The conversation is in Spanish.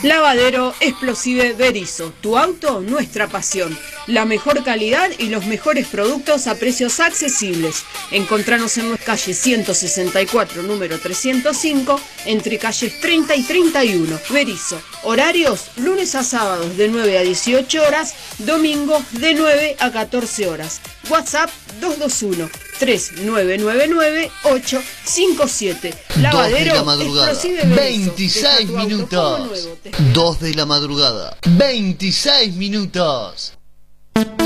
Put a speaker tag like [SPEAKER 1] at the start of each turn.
[SPEAKER 1] Lavadero Explosive Berisso, tu auto, nuestra pasión. La mejor calidad y los mejores productos a precios accesibles. Encontranos en nuestra calle 164, número 305, entre calles 30 y 31. Berisso. Horarios, lunes a sábados de 9 a 18 horas, domingos de 9 a 14 horas. WhatsApp 221-3999-857. Lavadero
[SPEAKER 2] 2 de la madrugada,
[SPEAKER 1] Explosive Berisso.
[SPEAKER 2] 26 minutos. 2 de la madrugada, 26 minutos.